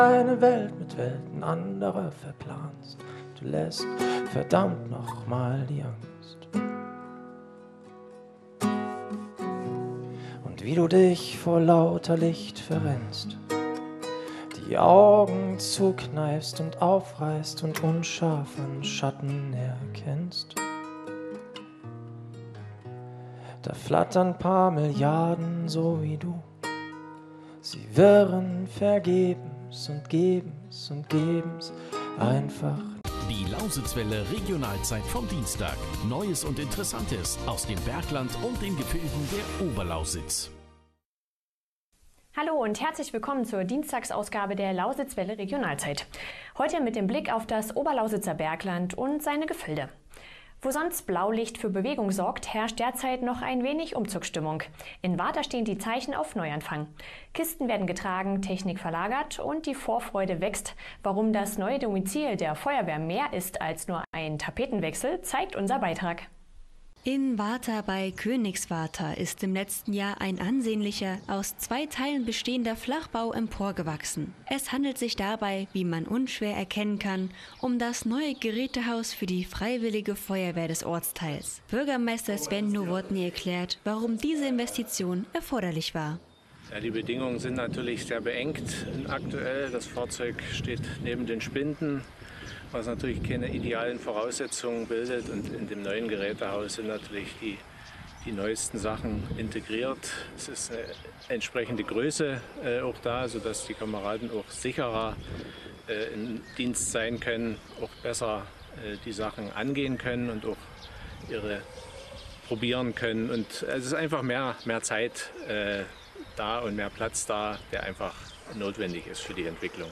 Eine Welt mit Welten anderer verplanst. Du lässt verdammt nochmal die Angst. Und wie du dich vor lauter Licht verrennst, die Augen zukneifst und aufreißt und unscharf an Schatten erkennst. Da flattern paar Milliarden so wie du. Sie wirren vergebens und geben's und geben's einfach. Die Lausitzwelle Regionalzeit vom Dienstag. Neues und Interessantes aus dem Bergland und den Gefilden der Oberlausitz. Hallo und herzlich willkommen zur Dienstagsausgabe der Lausitzwelle Regionalzeit. Heute mit dem Blick auf das Oberlausitzer Bergland und seine Gefilde. Wo sonst Blaulicht für Bewegung sorgt, herrscht derzeit noch ein wenig Umzugsstimmung. In Warta stehen die Zeichen auf Neuanfang. Kisten werden getragen, Technik verlagert und die Vorfreude wächst. Warum das neue Domizil der Feuerwehr mehr ist als nur ein Tapetenwechsel, zeigt unser Beitrag. In Warta bei Königswarta ist im letzten Jahr ein ansehnlicher, aus 2 Teilen bestehender Flachbau emporgewachsen. Es handelt sich dabei, wie man unschwer erkennen kann, um das neue Gerätehaus für die Freiwillige Feuerwehr des Ortsteils. Bürgermeister Sven Nowotny erklärt, warum diese Investition erforderlich war. Ja, die Bedingungen sind natürlich sehr beengt aktuell. Das Fahrzeug steht neben den Spinden, was natürlich keine idealen Voraussetzungen bildet. Und in dem neuen Gerätehaus sind natürlich die neuesten Sachen integriert. Es ist eine entsprechende Größe auch da, sodass die Kameraden auch sicherer im Dienst sein können, auch besser die Sachen angehen können und auch ihre probieren können. Und es ist einfach mehr Zeit da und mehr Platz da, der einfach notwendig ist für die Entwicklung.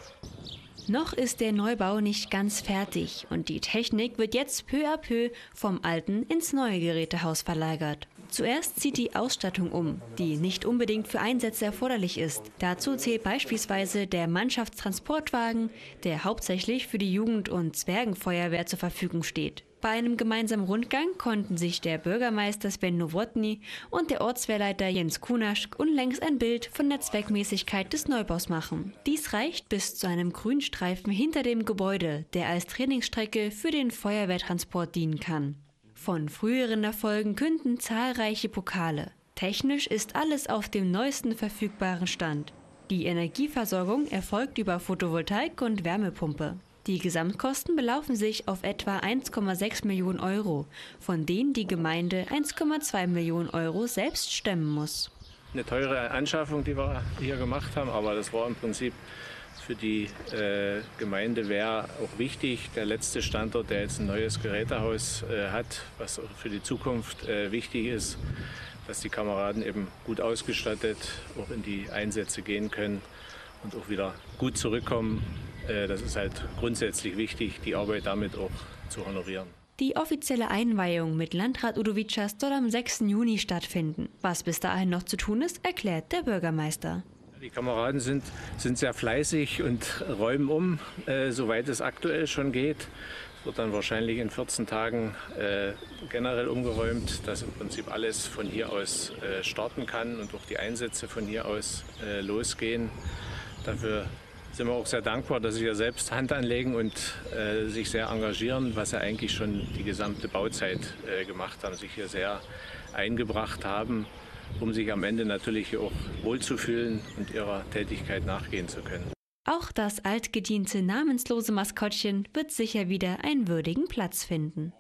Noch ist der Neubau nicht ganz fertig und die Technik wird jetzt peu à peu vom alten ins neue Gerätehaus verlagert. Zuerst zieht die Ausstattung um, die nicht unbedingt für Einsätze erforderlich ist. Dazu zählt beispielsweise der Mannschaftstransportwagen, der hauptsächlich für die Jugend- und Zwergenfeuerwehr zur Verfügung steht. Bei einem gemeinsamen Rundgang konnten sich der Bürgermeister Sven Nowotny und der Ortswehrleiter Jens Kunaschk unlängst ein Bild von der Zweckmäßigkeit des Neubaus machen. Dies reicht bis zu einem Grünstreifen hinter dem Gebäude, der als Trainingsstrecke für den Feuerwehrtransport dienen kann. Von früheren Erfolgen künden zahlreiche Pokale. Technisch ist alles auf dem neuesten verfügbaren Stand. Die Energieversorgung erfolgt über Photovoltaik und Wärmepumpe. Die Gesamtkosten belaufen sich auf etwa 1,6 Millionen Euro, von denen die Gemeinde 1,2 Millionen Euro selbst stemmen muss. Eine teure Anschaffung, die wir hier gemacht haben, aber das war im Prinzip für die Gemeinde wäre auch wichtig. Der letzte Standort, der jetzt ein neues Gerätehaus hat, was für die Zukunft wichtig ist, dass die Kameraden eben gut ausgestattet auch in die Einsätze gehen können und auch wieder gut zurückkommen. Das ist halt grundsätzlich wichtig, die Arbeit damit auch zu honorieren. Die offizielle Einweihung mit Landrat Udo Vitschas soll am 6. Juni stattfinden. Was bis dahin noch zu tun ist, erklärt der Bürgermeister. Die Kameraden sind sehr fleißig und räumen um, soweit es aktuell schon geht. Es wird dann wahrscheinlich in 14 Tagen generell umgeräumt, dass im Prinzip alles von hier aus starten kann und auch die Einsätze von hier aus losgehen. Dafür sind wir auch sehr dankbar, dass sie ja selbst Hand anlegen und sich sehr engagieren, was sie eigentlich schon die gesamte Bauzeit gemacht haben, sich hier sehr eingebracht haben, um sich am Ende natürlich auch wohlzufühlen und ihrer Tätigkeit nachgehen zu können. Auch das altgediente namenslose Maskottchen wird sicher wieder einen würdigen Platz finden.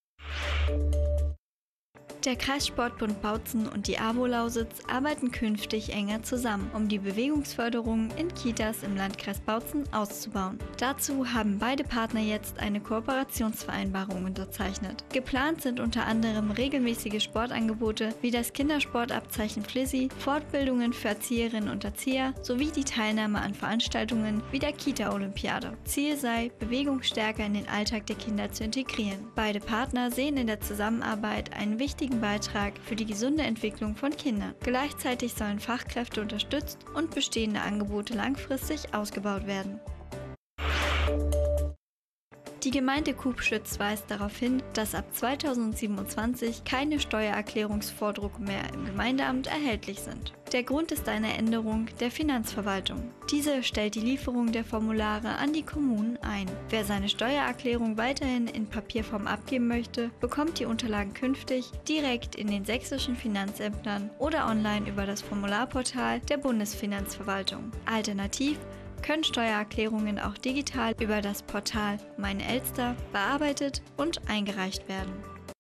Der Kreissportbund Bautzen und die AWO Lausitz arbeiten künftig enger zusammen, um die Bewegungsförderung in Kitas im Landkreis Bautzen auszubauen. Dazu haben beide Partner jetzt eine Kooperationsvereinbarung unterzeichnet. Geplant sind unter anderem regelmäßige Sportangebote wie das Kindersportabzeichen Flissi, Fortbildungen für Erzieherinnen und Erzieher sowie die Teilnahme an Veranstaltungen wie der Kita-Olympiade. Ziel sei, Bewegung stärker in den Alltag der Kinder zu integrieren. Beide Partner sehen in der Zusammenarbeit einen wichtigen Beitrag für die gesunde Entwicklung von Kindern. Gleichzeitig sollen Fachkräfte unterstützt und bestehende Angebote langfristig ausgebaut werden. Die Gemeinde Kubschütz weist darauf hin, dass ab 2027 keine Steuererklärungsvordrucke mehr im Gemeindeamt erhältlich sind. Der Grund ist eine Änderung der Finanzverwaltung. Diese stellt die Lieferung der Formulare an die Kommunen ein. Wer seine Steuererklärung weiterhin in Papierform abgeben möchte, bekommt die Unterlagen künftig direkt in den sächsischen Finanzämtern oder online über das Formularportal der Bundesfinanzverwaltung. Alternativ können Steuererklärungen auch digital über das Portal Mein Elster bearbeitet und eingereicht werden.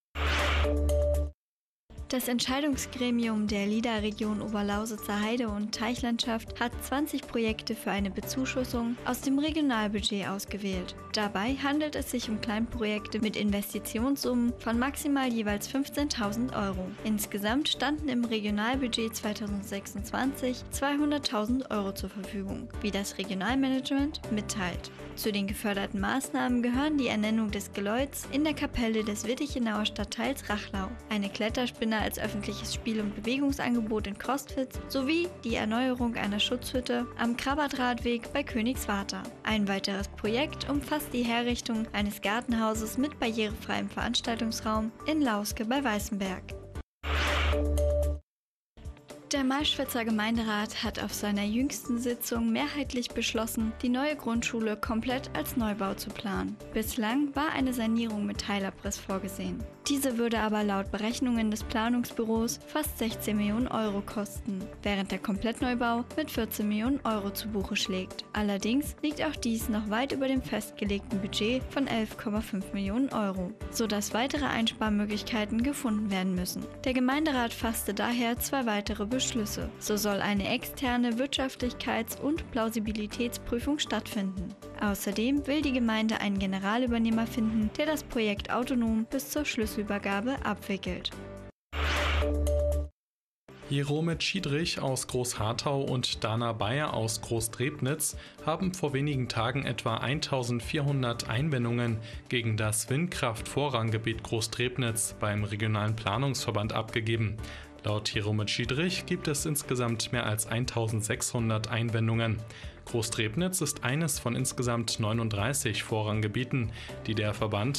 Das Entscheidungsgremium der LIDA-Region Oberlausitzer Heide- und Teichlandschaft hat 20 Projekte für eine Bezuschussung aus dem Regionalbudget ausgewählt. Dabei handelt es sich um Kleinprojekte mit Investitionssummen von maximal jeweils 15.000 €. Insgesamt standen im Regionalbudget 2026 200.000 € zur Verfügung, wie das Regionalmanagement mitteilt. Zu den geförderten Maßnahmen gehören die Ernennung des Geläuts in der Kapelle des Wittichenauer Stadtteils Rachlau, eine Kletterspinne als öffentliches Spiel- und Bewegungsangebot in Crostwitz sowie die Erneuerung einer Schutzhütte am Krabbertradweg bei Königswarter. Ein weiteres Projekt umfasst die Herrichtung eines Gartenhauses mit barrierefreiem Veranstaltungsraum in Lauske bei Weißenberg. Der Malschwitzer Gemeinderat hat auf seiner jüngsten Sitzung mehrheitlich beschlossen, die neue Grundschule komplett als Neubau zu planen. Bislang war eine Sanierung mit Teilabriss vorgesehen. Diese würde aber laut Berechnungen des Planungsbüros fast 16 Millionen € kosten, während der Komplettneubau mit 14 Millionen € zu Buche schlägt. Allerdings liegt auch dies noch weit über dem festgelegten Budget von 11,5 Millionen €, sodass weitere Einsparmöglichkeiten gefunden werden müssen. Der Gemeinderat fasste daher 2 weitere Beschlüsse. So soll eine externe Wirtschaftlichkeits- und Plausibilitätsprüfung stattfinden. Außerdem will die Gemeinde einen Generalübernehmer finden, der das Projekt autonom bis zur Schlüsselübergabe abwickelt. Jerome Schiedrich aus Großharthau und Dana Bayer aus Großdrebnitz haben vor wenigen Tagen etwa 1400 Einwendungen gegen das Windkraft-Vorranggebiet Großdrebnitz beim Regionalen Planungsverband abgegeben. Laut Jerome Schiedrich gibt es insgesamt mehr als 1600 Einwendungen. Großdrebnitz ist eines von insgesamt 39 Vorranggebieten, die der Verband